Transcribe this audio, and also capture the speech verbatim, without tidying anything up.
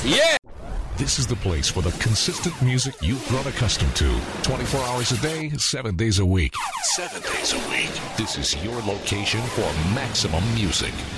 Yeah! This is the place for the consistent music you've grown accustomed to. twenty-four hours a day, seven days a week. Seven days a week. This is your location for maximum music.